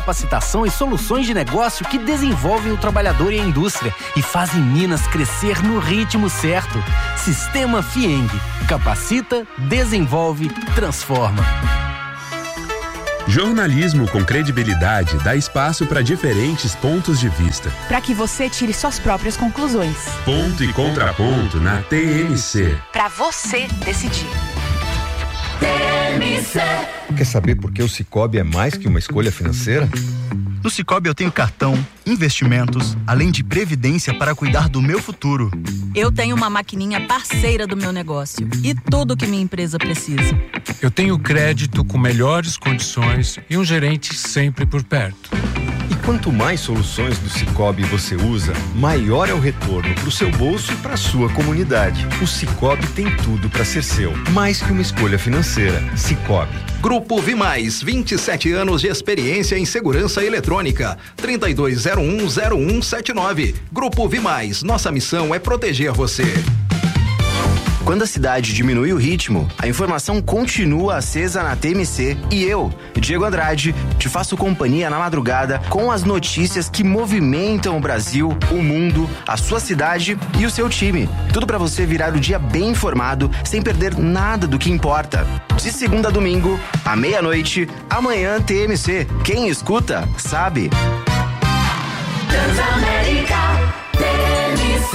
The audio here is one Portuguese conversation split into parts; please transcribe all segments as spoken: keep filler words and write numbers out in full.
Capacitação e soluções de negócio que desenvolvem o trabalhador e a indústria e fazem Minas crescer no ritmo certo. Sistema Fieng. Capacita, desenvolve, transforma. Jornalismo com credibilidade dá espaço para diferentes pontos de vista. Para que você tire suas próprias conclusões. Ponto e contraponto na T M C. Para você decidir. T M C. Quer saber por que o Sicoob é mais que uma escolha financeira? No Sicoob eu tenho cartão, investimentos, além de previdência para cuidar do meu futuro. Eu tenho uma maquininha parceira do meu negócio e tudo que minha empresa precisa. Eu tenho crédito com melhores condições e um gerente sempre por perto. E quanto mais soluções do Sicoob você usa, maior é o retorno para o seu bolso e para a sua comunidade. O Sicoob tem tudo para ser seu, mais que uma escolha financeira. Sicoob. Grupo Vimais, vinte e sete anos de experiência em segurança eletrônica. trinta e dois zero um zero um sete nove. Grupo Vimais, nossa missão é proteger você. Quando a cidade diminui o ritmo, a informação continua acesa na T M C e eu, Diego Andrade, te faço companhia na madrugada com as notícias que movimentam o Brasil, o mundo, a sua cidade e o seu time. Tudo para você virar o dia bem informado, sem perder nada do que importa. De segunda a domingo, à meia-noite, amanhã T M C. Quem escuta, sabe. Transamérica, T M C.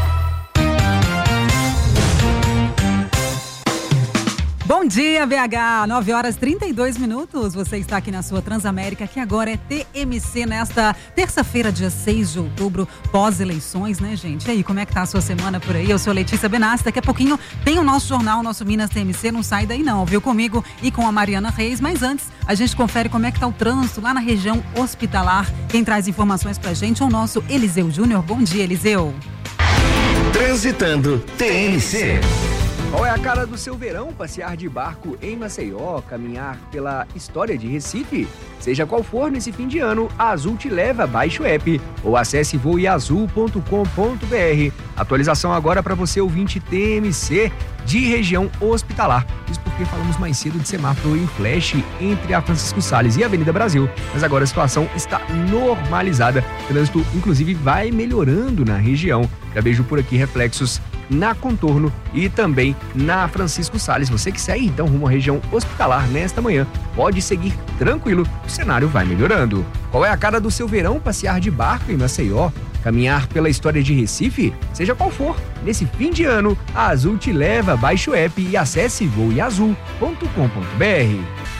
Bom dia, B H, nove horas e trinta e dois minutos, você está aqui na sua Transamérica, que agora é T M C nesta terça-feira, dia seis de outubro, pós-eleições, né, gente? E aí, como é que tá a sua semana por aí? Eu sou Letícia Benassi, daqui a pouquinho tem o nosso jornal, o nosso Minas T M C, não sai daí não, viu? Comigo e com a Mariana Reis, mas antes a gente confere como é que tá o trânsito lá na região hospitalar. Quem traz informações pra gente é o nosso Eliseu Júnior. Bom dia, Eliseu. Transitando T M C. Qual é a cara do seu verão? Passear de barco em Maceió, caminhar pela história de Recife? Seja qual for nesse fim de ano, a Azul te leva. Baixe o app ou acesse voe azul ponto com ponto b r. Atualização agora para você, ouvinte T M C de região hospitalar. Isso porque falamos mais cedo de semáforo em flash entre a Francisco Salles e a Avenida Brasil, mas agora a situação está normalizada. O trânsito, inclusive, vai melhorando na região. Já vejo por aqui reflexos na Contorno e também na Francisco Salles. Você que segue então rumo à região hospitalar nesta manhã, pode seguir tranquilo, o cenário vai melhorando. Qual é a cara do seu verão? Passear de barco em Maceió, caminhar pela história de Recife? Seja qual for, nesse fim de ano, a Azul te leva. Baixe o app e acesse voe azul ponto com ponto b r.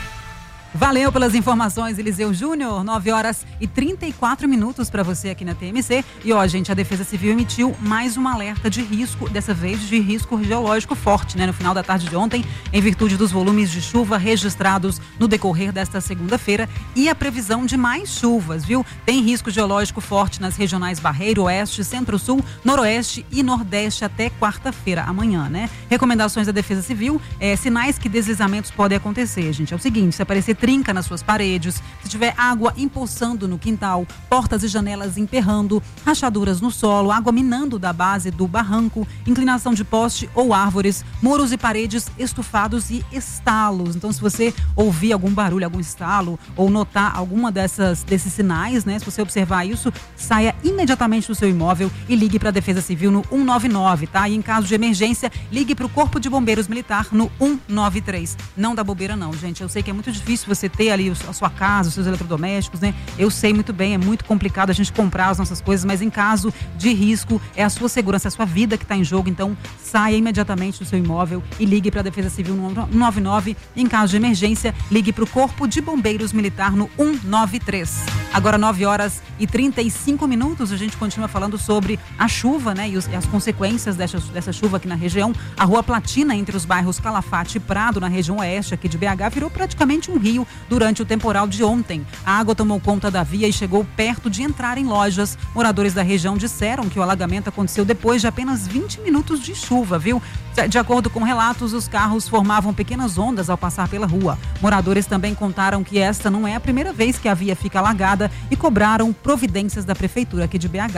Valeu pelas informações, Eliseu Júnior. nove horas e trinta e quatro minutos para você aqui na T M C. E ó, gente, a Defesa Civil emitiu mais um alerta de risco, dessa vez de risco geológico forte, né? No final da tarde de ontem, em virtude dos volumes de chuva registrados no decorrer desta segunda-feira e a previsão de mais chuvas, viu? Tem risco geológico forte nas regionais Barreiro, Oeste, Centro-Sul, Noroeste e Nordeste até quarta-feira, amanhã, né? Recomendações da Defesa Civil, é, sinais que deslizamentos podem acontecer, gente. É o seguinte, se aparecer trinca nas suas paredes, se tiver água empoçando no quintal, portas e janelas emperrando, rachaduras no solo, água minando da base do barranco, inclinação de poste ou árvores, muros e paredes estufados e estalos. Então, se você ouvir algum barulho, algum estalo ou notar alguma dessas desses sinais, né? Se você observar isso, saia imediatamente do seu imóvel e ligue para a Defesa Civil no um nove nove, tá? E em caso de emergência, ligue para o Corpo de Bombeiros Militar no um nove três. Não dá bobeira não, gente. Eu sei que é muito difícil você ter ali a sua casa, os seus eletrodomésticos, né? Eu sei muito bem, é muito complicado a gente comprar as nossas coisas, mas em caso de risco, é a sua segurança, é a sua vida que está em jogo. Então, saia imediatamente do seu imóvel e ligue para a Defesa Civil no um nove nove. Em caso de emergência, ligue para o Corpo de Bombeiros Militar no um nove três. Agora, nove horas e trinta e cinco minutos, a gente continua falando sobre a chuva, né? E, os, e as consequências dessa, dessa chuva aqui na região. A Rua Platina, entre os bairros Calafate e Prado, na região oeste aqui de B H, virou praticamente um rio durante o temporal de ontem. A água tomou conta da via e chegou perto de entrar em lojas. Moradores da região disseram que o alagamento aconteceu depois de apenas vinte minutos de chuva, viu? De acordo com relatos, os carros formavam pequenas ondas ao passar pela rua. Moradores também contaram que esta não é a primeira vez que a via fica alagada e cobraram providências da prefeitura aqui de B H.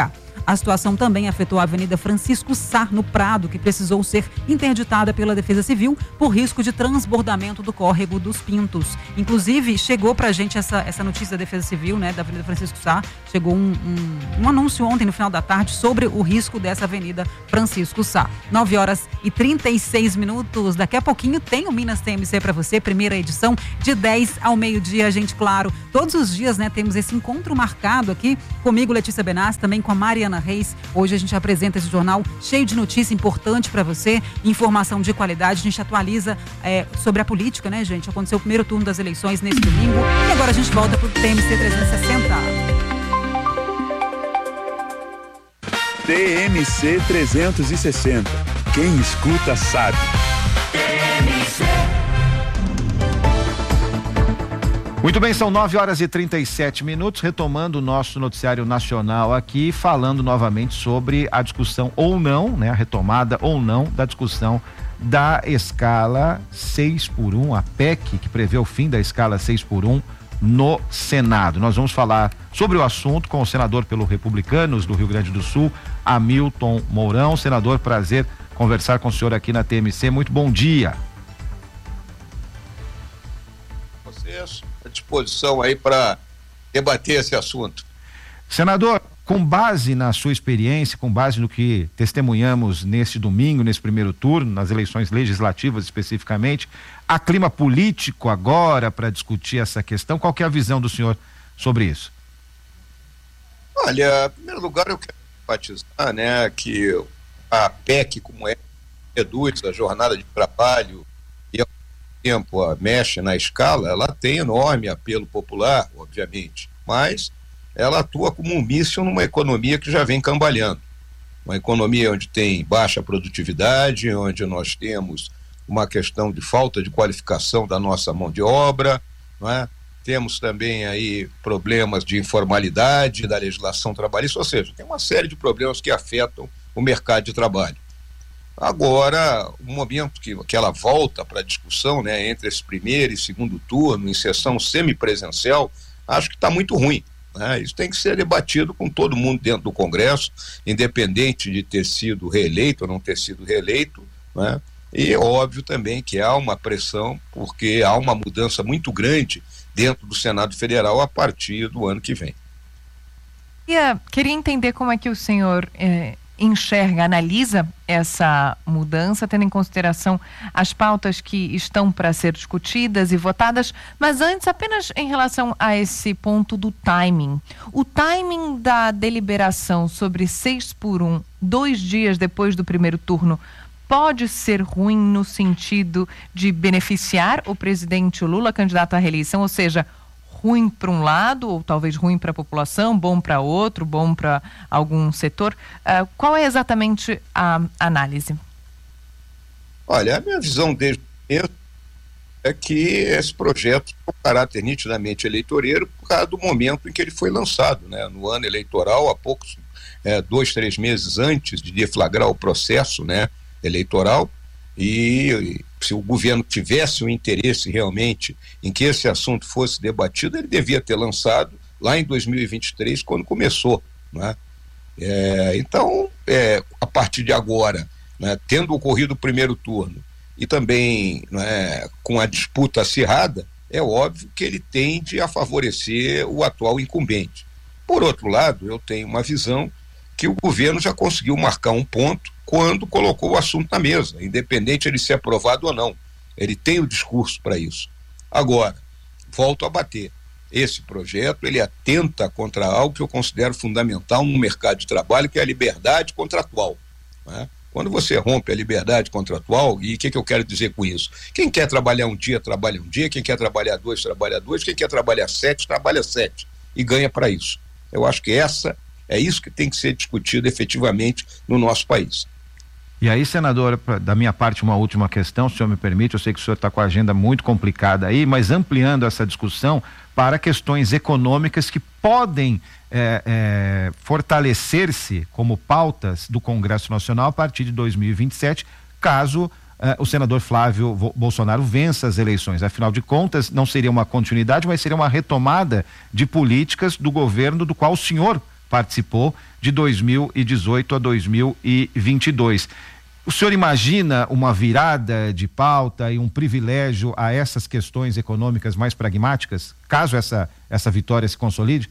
A situação também afetou a Avenida Francisco Sá, no Prado, que precisou ser interditada pela Defesa Civil por risco de transbordamento do córrego dos Pintos. Inclusive, chegou pra gente essa, essa notícia da Defesa Civil, né, da Avenida Francisco Sá. Chegou um, um, um anúncio ontem, no final da tarde, sobre o risco dessa Avenida Francisco Sá. nove horas e trinta e seis minutos. Daqui a pouquinho tem o Minas T M C para você, primeira edição, de dez ao meio-dia, gente, claro. Todos os dias, né, temos esse encontro marcado aqui, comigo, Letícia Benassi, também com a Mariana Reis. Hoje a gente apresenta esse jornal cheio de notícia importante para você, informação de qualidade. A gente atualiza é, sobre a política, né, gente? Aconteceu o primeiro turno das eleições nesse domingo e agora a gente volta pro T M C trezentos e sessenta. T M C trezentos e sessenta. Quem escuta sabe. Muito bem, são nove horas e trinta e sete minutos, retomando o nosso noticiário nacional aqui, falando novamente sobre a discussão ou não, né, a retomada ou não da discussão da escala seis por um, a P E C, que prevê o fim da escala seis por um no Senado. Nós vamos falar sobre o assunto com o senador pelo Republicanos do Rio Grande do Sul, Hamilton Mourão. Senador, prazer conversar com o senhor aqui na T M C. Muito bom dia. Vocês à disposição aí para debater esse assunto. Senador, com base na sua experiência, com base no que testemunhamos nesse domingo, nesse primeiro turno, nas eleições legislativas especificamente, há clima político agora para discutir essa questão? Qual que é a visão do senhor sobre isso? Olha, em primeiro lugar eu quero enfatizar, né, que a P E C, como é, reduz a jornada de trabalho e ao mesmo tempo a mexe na escala, ela tem enorme apelo popular, obviamente, mas ela atua como um míssil numa economia que já vem cambalhando. Uma economia onde tem baixa produtividade, onde nós temos uma questão de falta de qualificação da nossa mão de obra, não é? Temos também aí problemas de informalidade da legislação trabalhista, ou seja, tem uma série de problemas que afetam o mercado de trabalho. Agora, o momento que, que ela volta para a discussão, né, entre esse primeiro e segundo turno, em sessão semipresencial, acho que está muito ruim. Né? Isso tem que ser debatido com todo mundo dentro do Congresso, independente de ter sido reeleito ou não ter sido reeleito, né? E óbvio também que há uma pressão, porque há uma mudança muito grande dentro do Senado Federal a partir do ano que vem. Queria, queria entender como é que o senhor eh, enxerga, analisa essa mudança, tendo em consideração as pautas que estão para ser discutidas e votadas, mas antes apenas em relação a esse ponto do timing. O timing da deliberação sobre seis por um, dois dias depois do primeiro turno, pode ser ruim no sentido de beneficiar o presidente Lula, candidato à reeleição, ou seja, ruim para um lado, ou talvez ruim para a população, bom para outro, bom para algum setor. Uh, qual é exatamente a análise? Olha, a minha visão desde o é que esse projeto tem um caráter nitidamente eleitoreiro por causa do momento em que ele foi lançado, né? No ano eleitoral, há poucos, é, dois, três meses antes de deflagrar o processo, né, eleitoral, e, e se o governo tivesse o interesse realmente em que esse assunto fosse debatido, ele devia ter lançado lá em dois mil e vinte e três, quando começou, né? É, então, é, a partir de agora, né, tendo ocorrido o primeiro turno e também, né, com a disputa acirrada, é óbvio que ele tende a favorecer o atual incumbente. Por outro lado, eu tenho uma visão que o governo já conseguiu marcar um ponto quando colocou o assunto na mesa, independente de ser aprovado ou não. Ele tem o discurso para isso. Agora, volto a bater. Esse projeto, ele atenta contra algo que eu considero fundamental no mercado de trabalho, que é a liberdade contratual, né? Quando você rompe a liberdade contratual, e o que, que eu quero dizer com isso? Quem quer trabalhar um dia, trabalha um dia, quem quer trabalhar dois, trabalha dois, quem quer trabalhar sete, trabalha sete, e ganha para isso. Eu acho que essa, é isso que tem que ser discutido efetivamente no nosso país. E aí, senador, da minha parte, uma última questão, se o senhor me permite, eu sei que o senhor está com a agenda muito complicada aí, mas ampliando essa discussão para questões econômicas que podem é, é, fortalecer-se como pautas do Congresso Nacional a partir de dois mil e vinte e sete, caso é, o senador Flávio Bolsonaro vença as eleições. Afinal de contas, não seria uma continuidade, mas seria uma retomada de políticas do governo do qual o senhor participou de dois mil e dezoito a dois mil e vinte e dois. O senhor imagina uma virada de pauta e um privilégio a essas questões econômicas mais pragmáticas, caso essa, essa vitória se consolide?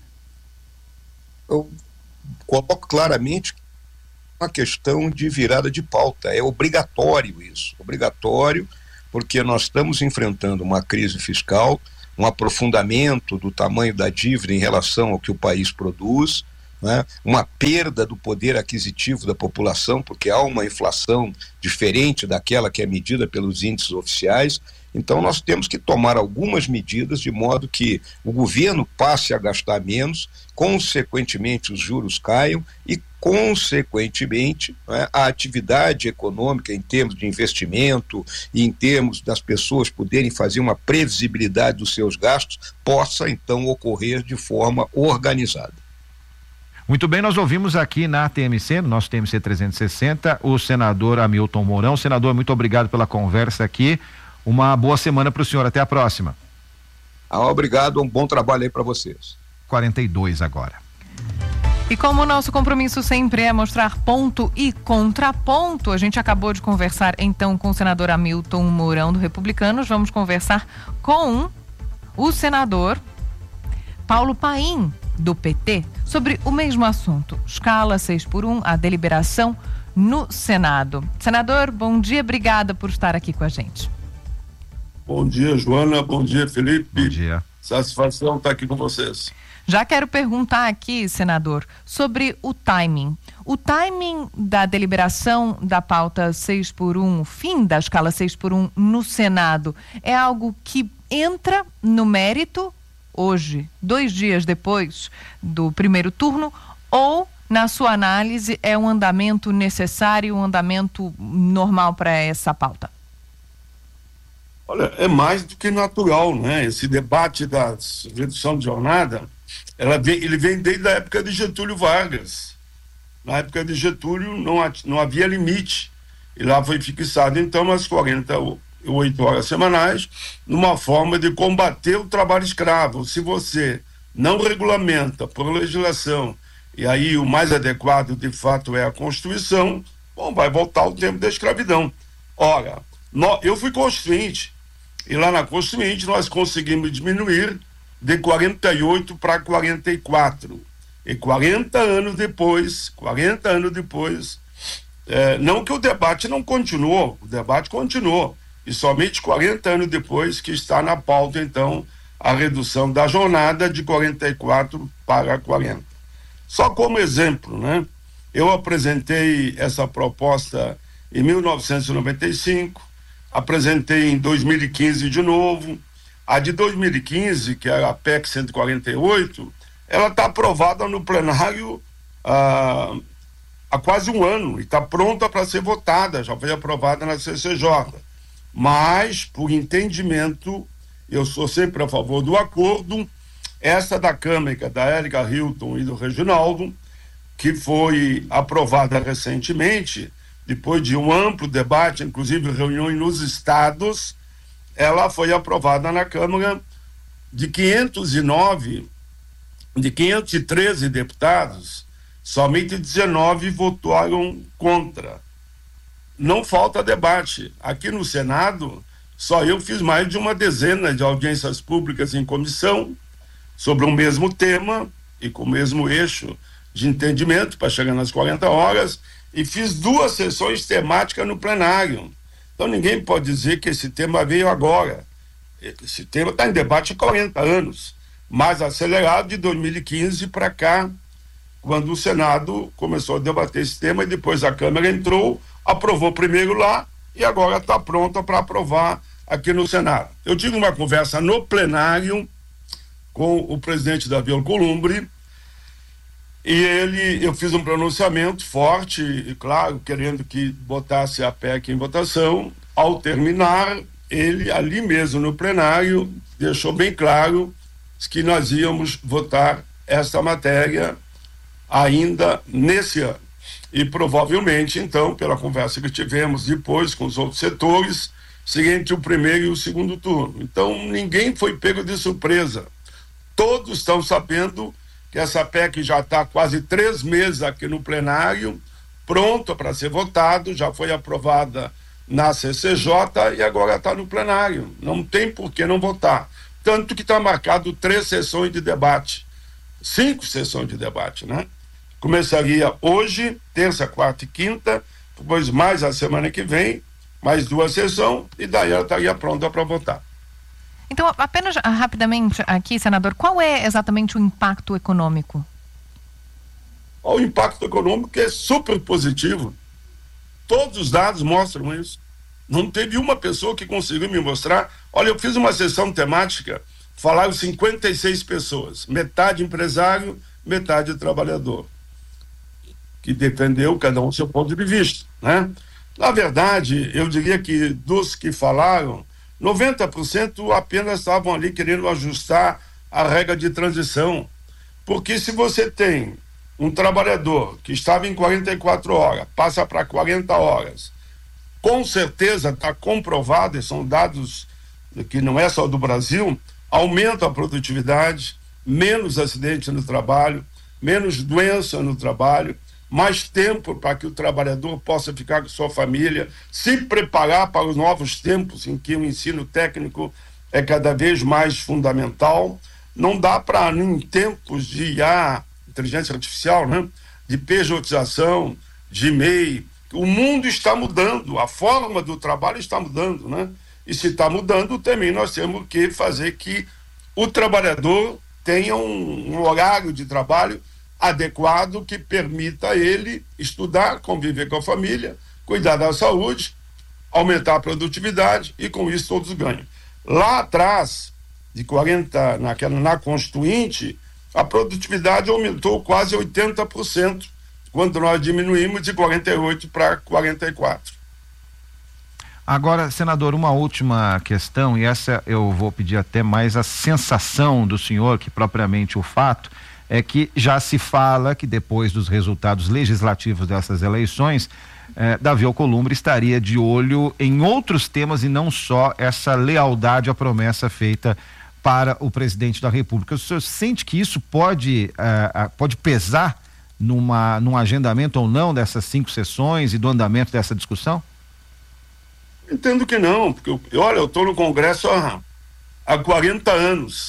Eu coloco claramente uma questão de virada de pauta. É obrigatório isso, obrigatório, porque nós estamos enfrentando uma crise fiscal, um aprofundamento do tamanho da dívida em relação ao que o país produz, né? Uma perda do poder aquisitivo da população, porque há uma inflação diferente daquela que é medida pelos índices oficiais. Então nós temos que tomar algumas medidas de modo que o governo passe a gastar menos, consequentemente os juros caiam e consequentemente, né, a atividade econômica em termos de investimento e em termos das pessoas poderem fazer uma previsibilidade dos seus gastos possa então ocorrer de forma organizada. Muito bem, nós ouvimos aqui na T M C, no nosso T M C trezentos e sessenta, o senador Hamilton Mourão. Senador, muito obrigado pela conversa aqui. Uma boa semana para o senhor. Até a próxima. Ah, obrigado, um bom trabalho aí para vocês. quarenta e dois agora. E como o nosso compromisso sempre é mostrar ponto e contraponto, a gente acabou de conversar então com o senador Hamilton Mourão do Republicanos. Vamos conversar com o senador Paulo Paim, do P T, sobre o mesmo assunto. Escala seis por um, a deliberação no Senado. Senador, bom dia, obrigada por estar aqui com a gente. Bom dia, Joana, bom dia, Felipe. Bom dia. Satisfação estar aqui com vocês. Já quero perguntar aqui, senador, sobre o timing. O timing da deliberação da pauta seis por um, o fim da escala seis por um no Senado, é algo que entra no mérito hoje, dois dias depois do primeiro turno, ou, na sua análise, é um andamento necessário, um andamento normal para essa pauta? Olha, é mais do que natural, né? Esse debate da redução de jornada, ela vem, ele vem desde a época de Getúlio Vargas. Na época de Getúlio não, não havia limite, e lá foi fixado, então, as quarenta e oito horas semanais, numa forma de combater o trabalho escravo. Se você não regulamenta por legislação, e aí o mais adequado de fato é a Constituição, bom, vai voltar ao tempo da escravidão. Ora, no, eu fui constituinte, e lá na Constituinte nós conseguimos diminuir de quarenta e oito para quarenta e quatro. E quarenta anos depois, quarenta anos depois, é, não que o debate não continuou, o debate continuou. E somente quarenta anos depois que está na pauta, então, a redução da jornada de quarenta e quatro para quarenta. Só como exemplo, né? Eu apresentei essa proposta em mil novecentos e noventa e cinco, apresentei em dois mil e quinze de novo. A de dois mil e quinze, que era a P E C cento e quarenta e oito, ela está aprovada no plenário ah, há quase um ano e está pronta para ser votada, já foi aprovada na C C J. Mas, por entendimento, eu sou sempre a favor do acordo, essa da Câmara, da Érica Hilton e do Reginaldo, que foi aprovada recentemente, depois de um amplo debate, inclusive reuniões nos estados, ela foi aprovada na Câmara de quinhentos e nove, de quinhentos e treze deputados, somente dezenove votaram contra. Não falta debate. Aqui no Senado, só eu fiz mais de uma dezena de audiências públicas em comissão sobre o mesmo tema e com o mesmo eixo de entendimento para chegar nas quarenta horas, e fiz duas sessões temáticas no plenário. Então ninguém pode dizer que esse tema veio agora. Esse tema está em debate há quarenta anos, mais acelerado de dois mil e quinze para cá, quando o Senado começou a debater esse tema e depois a Câmara entrou, aprovou primeiro lá e agora está pronta para aprovar aqui no Senado. Eu tive uma conversa no plenário com o presidente Davi Alcolumbre e ele, eu fiz um pronunciamento forte e claro, querendo que botasse a P E C em votação. Ao terminar, ele ali mesmo no plenário deixou bem claro que nós íamos votar essa matéria ainda nesse ano. E provavelmente, então, pela conversa que tivemos depois com os outros setores, seria entre o primeiro e o segundo turno. Então, ninguém foi pego de surpresa. Todos estão sabendo que que essa P E C já está quase três meses aqui no plenário, pronta para ser votado, já foi aprovada na C C J e agora está no plenário. Não tem por que não votar. Tanto que está marcado três sessões de debate, cinco sessões de debate, né? Começaria hoje, terça, quarta e quinta, depois mais a semana que vem, mais duas sessões, e daí ela estaria pronta para votar. Então, apenas rapidamente aqui, senador, qual é exatamente o impacto econômico? O impacto econômico é super positivo. Todos os dados mostram isso. Não teve uma pessoa que conseguiu me mostrar. Olha, eu fiz uma sessão temática, falaram cinquenta e seis pessoas, metade empresário, metade trabalhador, que defendeu cada um seu ponto de vista, né? Na verdade, eu diria que dos que falaram, noventa por cento apenas estavam ali querendo ajustar a regra de transição, porque se você tem um trabalhador que estava em quarenta e quatro horas, passa para quarenta horas, com certeza está comprovado, e são dados que não é só do Brasil, aumenta a produtividade, menos acidente no trabalho, menos doença no trabalho, mais tempo para que o trabalhador possa ficar com sua família, se preparar para os novos tempos em que o ensino técnico é cada vez mais fundamental. Não dá para, em tempos de I A, inteligência artificial, né, de pejotização, de M E I, o mundo está mudando, a forma do trabalho está mudando, né? E se está mudando, também nós temos que fazer que o trabalhador tenha um, um horário de trabalho adequado que permita ele estudar, conviver com a família, cuidar da saúde, aumentar a produtividade e com isso todos ganham. Lá atrás, de quarenta, naquela, na Constituinte, a produtividade aumentou quase oitenta por cento, quando nós diminuímos de quarenta e oito para quarenta e quatro. Agora, senador, uma última questão, e essa eu vou pedir até mais a sensação do senhor que propriamente o fato, é que já se fala que depois dos resultados legislativos dessas eleições, eh, Davi Alcolumbre estaria de olho em outros temas e não só essa lealdade à promessa feita para o presidente da República. O senhor sente que isso pode, eh, pode pesar numa, num agendamento ou não dessas cinco sessões e do andamento dessa discussão? Entendo que não, porque eu, olha, eu estou no Congresso há, há quarenta anos.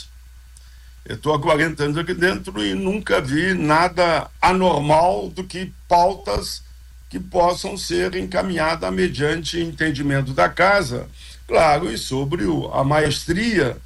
Eu estou há quarenta anos aqui dentro e nunca vi nada anormal do que pautas que possam ser encaminhadas mediante entendimento da casa, claro, e sobre o, a maestria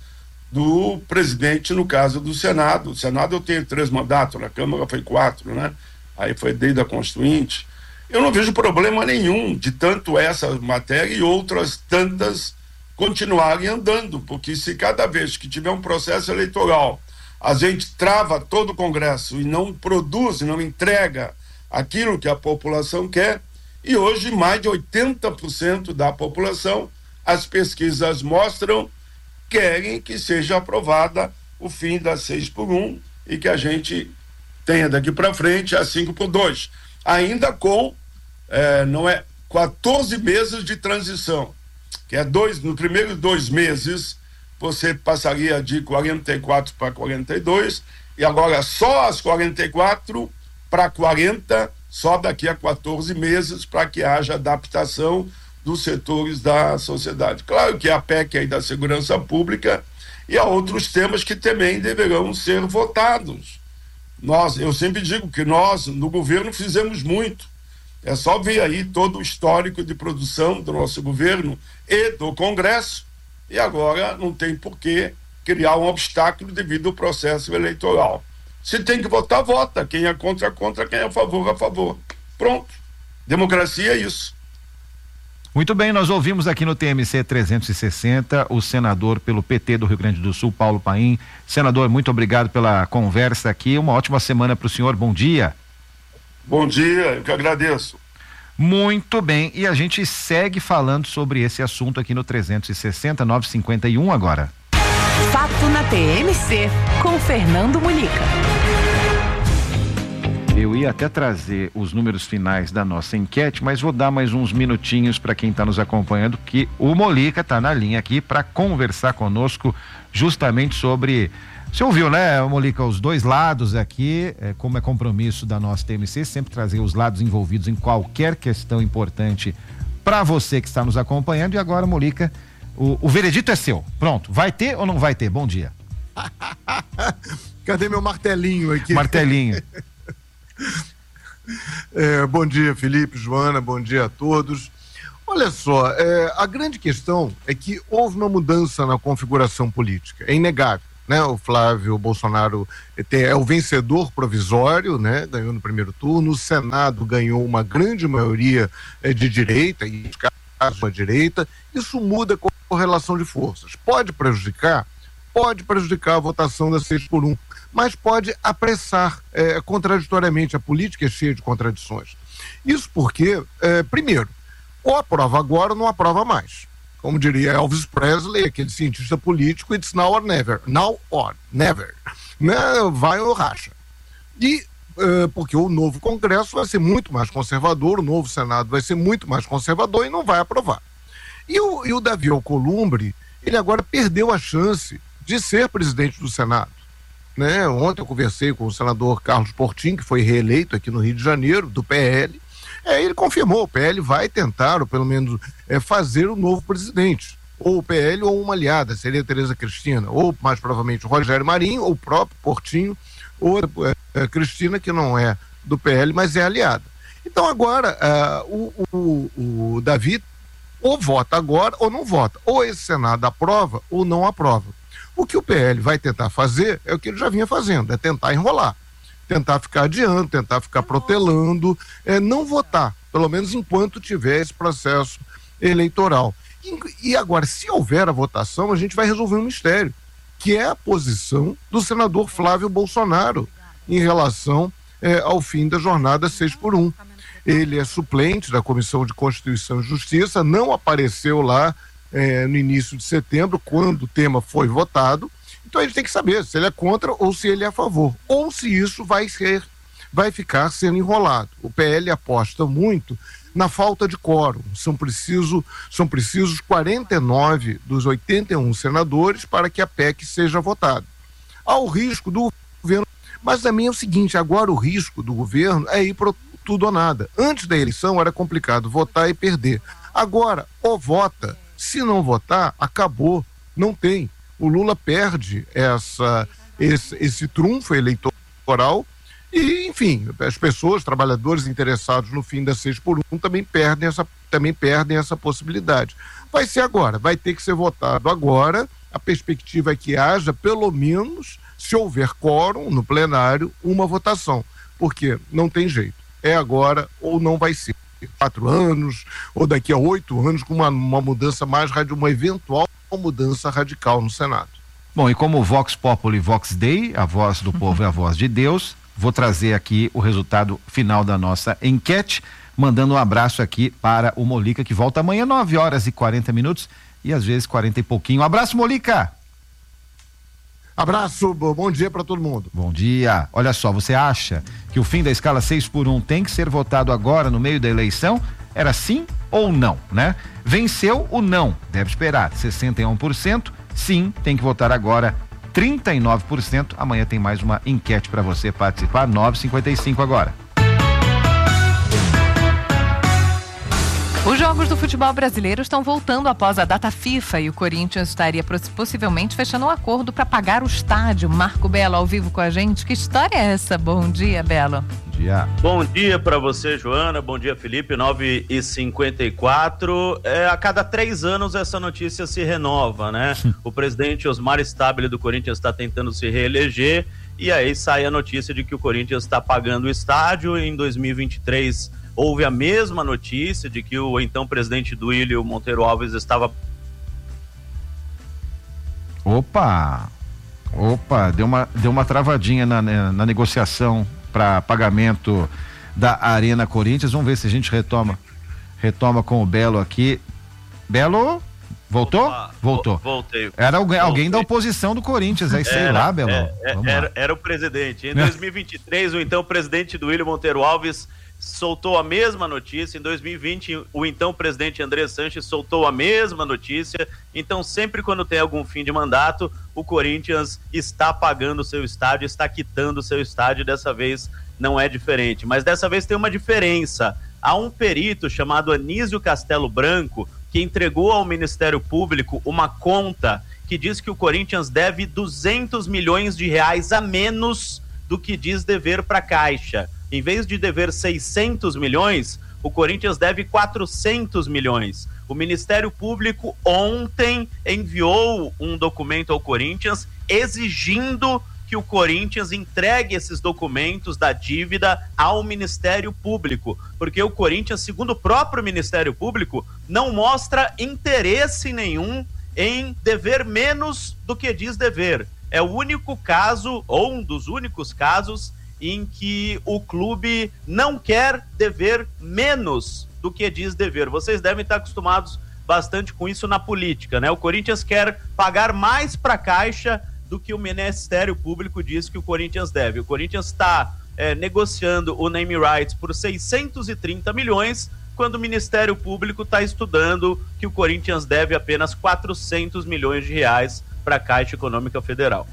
do presidente no caso do Senado. O Senado eu tenho três mandatos, na Câmara foi quatro, né? Aí foi desde a Constituinte. Eu não vejo problema nenhum de tanto essa matéria e outras tantas continuarem andando, porque se cada vez que tiver um processo eleitoral a gente trava todo o Congresso e não produz, não entrega aquilo que a população quer, e hoje mais de oitenta por cento da população, as pesquisas mostram, querem que seja aprovada o fim da seis por um e que a gente tenha daqui para frente a cinco por dois, ainda com eh, não é, quatorze meses de transição, que é dois, no primeiro dois meses você passaria de quarenta e quatro para quarenta e dois, e agora só as quarenta e quatro para quarenta, só daqui a quatorze meses, para que haja adaptação dos setores da sociedade. Claro que a P E C aí da segurança pública e há outros temas que também deverão ser votados. Nós, eu sempre digo que nós, no governo, fizemos muito. É só ver aí todo o histórico de produção do nosso governo e do Congresso, e agora não tem por que criar um obstáculo devido ao processo eleitoral. Se tem que votar, vota. Quem é contra, contra. Quem é a favor, a favor. Pronto. Democracia é isso. Muito bem, nós ouvimos aqui no T M C trezentos e sessenta o senador pelo P T do Rio Grande do Sul, Paulo Paim. Senador, muito obrigado pela conversa aqui. Uma ótima semana para o senhor. Bom dia. Bom dia, eu que agradeço. Muito bem, e a gente segue falando sobre esse assunto aqui no trezentos e sessenta, nove e cinquenta e um agora. Fato na T M C, com Fernando Mulica. Eu ia até trazer os números finais da nossa enquete, mas vou dar mais uns minutinhos para quem está nos acompanhando, que o Mulica está na linha aqui para conversar conosco justamente sobre Você ouviu, né, Molica, os dois lados aqui, é, como é compromisso da nossa T M C, sempre trazer os lados envolvidos em qualquer questão importante para você que está nos acompanhando. E agora, Molica, o, o veredito é seu. Pronto, vai ter ou não vai ter? Bom dia. Cadê meu martelinho aqui? Martelinho. É, bom dia, Felipe, Joana, bom dia a todos. Olha só, é, a grande questão é que houve uma mudança na configuração política, é inegável, né? O Flávio Bolsonaro é o vencedor provisório, né? Ganhou no primeiro turno, o Senado ganhou uma grande maioria é, de direita, e casos uma direita, isso muda a correlação de forças. Pode prejudicar? Pode prejudicar a votação da seis por um, mas pode apressar é, contraditoriamente. A política é cheia de contradições. Isso porque, é, primeiro, ou aprova agora ou não aprova mais. Como diria Elvis Presley, aquele cientista político, it's now or never. Now or never. Né? Vai ou racha. E é, porque o novo Congresso vai ser muito mais conservador, o novo Senado vai ser muito mais conservador e não vai aprovar. E o, e o Davi Alcolumbre, ele agora perdeu a chance de ser presidente do Senado. Né? Ontem eu conversei com o senador Carlos Portinho, que foi reeleito aqui no Rio de Janeiro, do P L. É, ele confirmou, o P L vai tentar, ou pelo menos é, fazer o novo presidente. Ou o P L ou uma aliada, seria a Tereza Cristina, ou mais provavelmente o Rogério Marinho, ou o próprio Portinho, ou a, a Cristina, que não é do P L, mas é aliada. Então agora, uh, o, o, o Davi ou vota agora ou não vota. Ou esse Senado aprova ou não aprova. O que o P L vai tentar fazer é o que ele já vinha fazendo, é tentar enrolar, tentar ficar adiando, tentar ficar protelando, é, não votar, pelo menos enquanto tiver esse processo eleitoral. E, e agora, se houver a votação, a gente vai resolver um mistério, que é a posição do senador Flávio Bolsonaro em relação é, ao fim da jornada seis por um. Ele é suplente da Comissão de Constituição e Justiça, não apareceu lá É, no início de setembro, quando o tema foi votado. Então ele tem que saber se ele é contra ou se ele é a favor, ou se isso vai ser, vai ficar sendo enrolado. O P L aposta muito na falta de quórum. São, preciso, são precisos quarenta e nove dos oitenta e um senadores para que a P E C seja votada. Há o risco do governo, mas também é o seguinte, agora o risco do governo é ir para tudo ou nada. Antes da eleição era complicado votar e perder. Agora, ou vota. Se não votar, acabou, não tem. O Lula perde essa, esse, esse trunfo eleitoral e, enfim, as pessoas, trabalhadores interessados no fim da seis por um também perdem essa, também perdem essa possibilidade. Vai ser agora, vai ter que ser votado agora. A perspectiva é que haja, pelo menos, se houver quórum no plenário, uma votação, porque não tem jeito. É agora ou não vai ser. Quatro anos, ou daqui a oito anos, com uma, uma mudança mais radical, uma eventual mudança radical no Senado. Bom, e como Vox Populi Vox Dei, a voz do povo é a voz de Deus, vou trazer aqui o resultado final da nossa enquete, mandando um abraço aqui para o Molica, que volta amanhã, nove horas e quarenta minutos, e às vezes quarenta e pouquinho. Um abraço, Molica! Abraço, bom dia para todo mundo. Bom dia. Olha só, você acha que o fim da escala seis por um tem que ser votado agora no meio da eleição? Era sim ou não, né? Venceu o não, deve esperar sessenta e um por cento, sim, tem que votar agora trinta e nove por cento. Amanhã tem mais uma enquete para você participar, nove e cinquenta e cinco agora. Os jogos do futebol brasileiro estão voltando após a data FIFA e o Corinthians estaria possivelmente fechando um acordo para pagar o estádio. Marco Belo ao vivo com a gente. Que história é essa? Bom dia, Belo. Bom dia. Bom dia para você, Joana. Bom dia, Felipe. nove e cinquenta e quatro. É, a cada três anos essa notícia se renova, né? O presidente Osmar Stabile do Corinthians está tentando se reeleger e aí sai a notícia de que o Corinthians está pagando o estádio. Em dois mil e vinte e três houve a mesma notícia de que o então presidente Duílio Monteiro Alves estava... Opa! Opa, deu uma, deu uma travadinha na, na, na negociação para pagamento da Arena Corinthians. Vamos ver se a gente retoma retoma com o Belo aqui. Belo? Voltou? Opa, Voltou. Voltei. Era alguém, alguém Voltei. da oposição do Corinthians, aí sei Era, lá, Belo. é, é, era, era o presidente. Em dois mil e vinte e três, o então presidente do William Monteiro Alves soltou a mesma notícia. Em dois mil e vinte, o então presidente André Sanches soltou a mesma notícia. Então, sempre quando tem algum fim de mandato, o Corinthians está pagando o seu estádio, está quitando o seu estádio. Dessa vez não é diferente. Mas dessa vez tem uma diferença. Há um perito chamado Anísio Castelo Branco que entregou ao Ministério Público uma conta que diz que o Corinthians deve duzentos milhões de reais a menos do que diz dever para a Caixa. Em vez de dever seiscentos milhões, o Corinthians deve quatrocentos milhões. O Ministério Público ontem enviou um documento ao Corinthians exigindo que o Corinthians entregue esses documentos da dívida ao Ministério Público, porque o Corinthians, segundo o próprio Ministério Público, não mostra interesse nenhum em dever menos do que diz dever. É o único caso, ou um dos únicos casos, em que o clube não quer dever menos do que diz dever. Vocês devem estar acostumados bastante com isso na política, né? O Corinthians quer pagar mais para a Caixa do que o Ministério Público diz que o Corinthians deve. O Corinthians está é, negociando o name rights por seiscentos e trinta milhões, quando o Ministério Público está estudando que o Corinthians deve apenas quatrocentos milhões de reais para a Caixa Econômica Federal.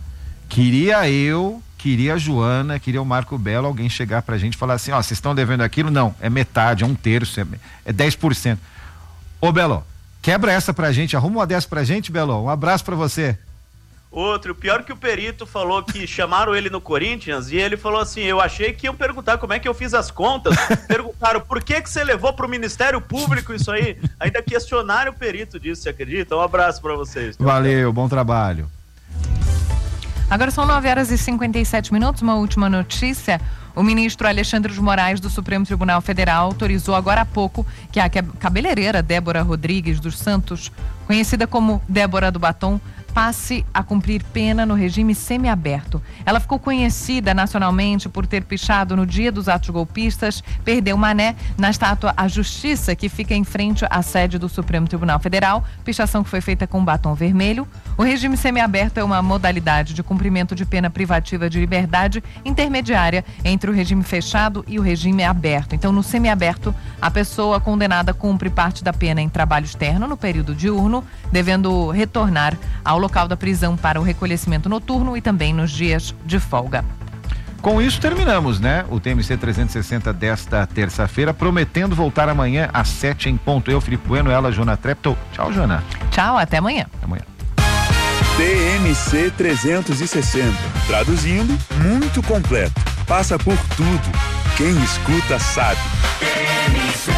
Queria eu, queria a Joana, queria o Marco Belo, alguém chegar pra gente e falar assim, ó, vocês estão devendo aquilo? Não, é metade, é um terço, é, é dez por cento. Ô, Belo, quebra essa pra gente, arruma uma dessa pra gente, Belo, um abraço pra você. Outro, pior que o perito falou que chamaram ele no Corinthians e ele falou assim, eu achei que iam perguntar como é que eu fiz as contas, perguntaram por que que você levou pro Ministério Público isso aí, ainda questionaram o perito disso, você acredita? Um abraço pra vocês. Valeu, bom trabalho. Agora são nove horas e cinquenta e sete minutos, uma última notícia. O ministro Alexandre de Moraes do Supremo Tribunal Federal autorizou agora há pouco que a cabeleireira Débora Rodrigues dos Santos, conhecida como Débora do Batom, passe a cumprir pena no regime semiaberto. Ela ficou conhecida nacionalmente por ter pichado no dia dos atos golpistas, perdeu mané na estátua A Justiça, que fica em frente à sede do Supremo Tribunal Federal, pichação que foi feita com batom vermelho. O regime semiaberto é uma modalidade de cumprimento de pena privativa de liberdade intermediária entre o regime fechado e o regime aberto. Então, no semiaberto, a pessoa condenada cumpre parte da pena em trabalho externo no período diurno, devendo retornar ao local da prisão para o recolhimento noturno e também nos dias de folga. Com isso terminamos, né? O T M C trezentos e sessenta desta terça-feira, prometendo voltar amanhã às sete em ponto. Eu, Felipe Bueno, ela, Joana Treptow. Tchau, Joana. Tchau, até amanhã. Até amanhã. T M C trezentos e sessenta. Traduzindo, muito completo. Passa por tudo. Quem escuta sabe. T M C.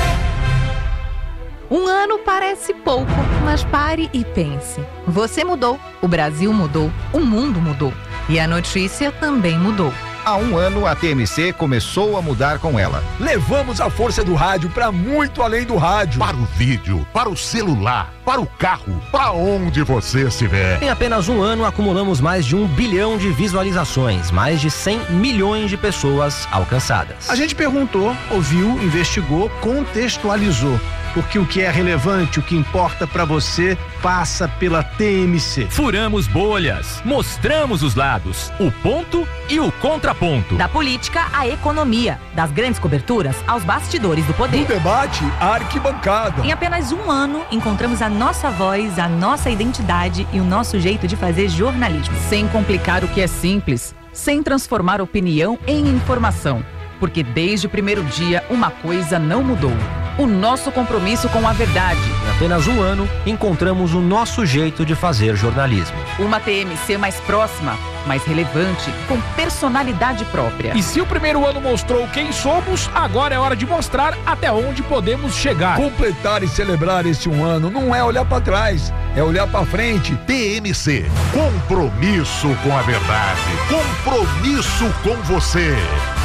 Um ano parece pouco, mas pare e pense. Você mudou, o Brasil mudou, o mundo mudou. E a notícia também mudou. Há um ano, a T M C começou a mudar com ela. Levamos a força do rádio para muito além do rádio. Para o vídeo, para o celular, para o carro, para onde você estiver. Em apenas um ano, acumulamos mais de um bilhão de visualizações, mais de cem milhões de pessoas alcançadas. A gente perguntou, ouviu, investigou, contextualizou. Porque o que é relevante, o que importa para você, passa pela T M C. Furamos bolhas, mostramos os lados, o ponto e o contraponto. Da política à economia, das grandes coberturas aos bastidores do poder. Do debate à arquibancada. Em apenas um ano, encontramos a nossa voz, a nossa identidade e o nosso jeito de fazer jornalismo. Sem complicar o que é simples, sem transformar opinião em informação. Porque desde o primeiro dia, uma coisa não mudou. O nosso compromisso com a verdade. Em apenas um ano, encontramos o nosso jeito de fazer jornalismo. Uma T M C mais próxima, mais relevante, com personalidade própria. E se o primeiro ano mostrou quem somos, agora é hora de mostrar até onde podemos chegar. Completar e celebrar esse um ano não é olhar para trás, é olhar para frente. T M C, compromisso com a verdade, compromisso com você.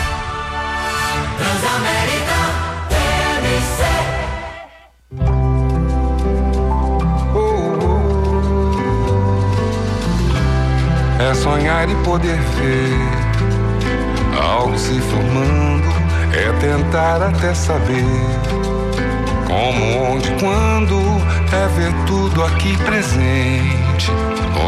Transamérica T M C. É sonhar e poder ver algo se formando, é tentar até saber Como, onde, quando é ver tudo aqui presente.